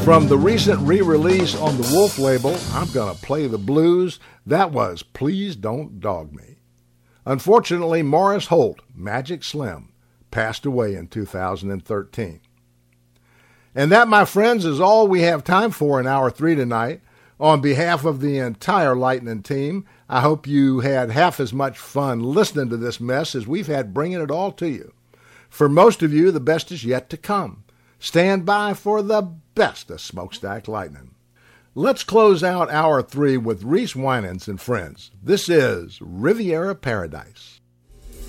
From the recent re-release on the Wolf label, I'm Gonna Play the Blues, that was Please Don't Dog Me. Unfortunately, Morris Holt, Magic Slim, passed away in 2013. And that, my friends, is all we have time for in Hour 3 tonight. On behalf of the entire Lightning team, I hope you had half as much fun listening to this mess as we've had bringing it all to you. For most of you, the best is yet to come. Stand by for the best of Smokestack Lightning. Let's close out Hour 3 with Reese Winans and Friends. This is Riviera Paradise.